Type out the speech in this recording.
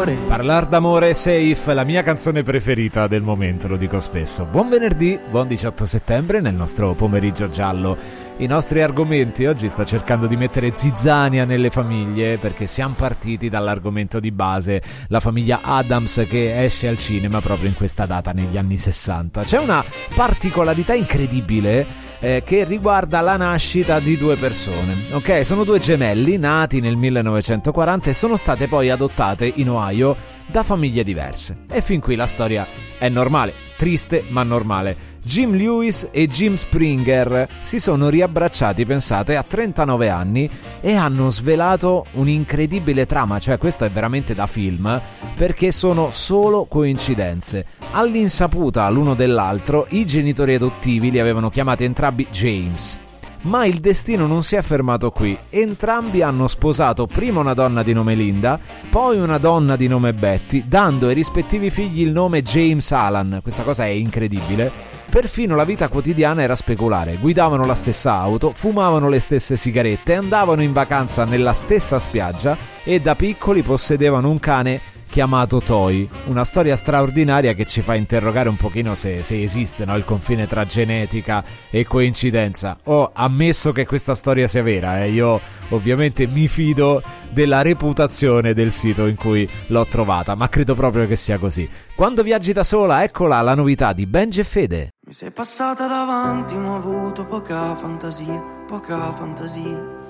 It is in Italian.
Parlar d'amore è Safe, la mia canzone preferita del momento, lo dico spesso. Buon venerdì, buon 18 settembre nel nostro pomeriggio giallo. I nostri argomenti oggi sto cercando di mettere zizzania nelle famiglie, perché siamo partiti dall'argomento di base, la famiglia Addams che esce al cinema proprio in questa data negli anni 60. C'è una particolarità incredibile che riguarda la nascita di due persone. Ok, sono due gemelli nati nel 1940 e sono state poi adottate in Ohio da famiglie diverse. E fin qui la storia è normale, triste ma normale. Jim Lewis e Jim Springer si sono riabbracciati, pensate, a 39 anni e hanno svelato un'incredibile trama, cioè questo è veramente da film, perché sono solo coincidenze. All'insaputa l'uno dell'altro, i genitori adottivi li avevano chiamati entrambi James. Ma il destino non si è fermato qui. Entrambi hanno sposato prima una donna di nome Linda, poi una donna di nome Betty, dando ai rispettivi figli il nome James Alan. Questa cosa è incredibile. Perfino la vita quotidiana era speculare. Guidavano la stessa auto, fumavano le stesse sigarette, andavano in vacanza nella stessa spiaggia e da piccoli possedevano un cane chiamato Toy. Una storia straordinaria che ci fa interrogare un pochino se esiste, no, il confine tra genetica e coincidenza. Ammesso che questa storia sia vera, io ovviamente mi fido della reputazione del sito in cui l'ho trovata, ma credo proprio che sia così. Quando viaggi da sola, eccola la novità di Benji e Fede. Mi sei passata davanti ma ho avuto poca fantasia, poca fantasia.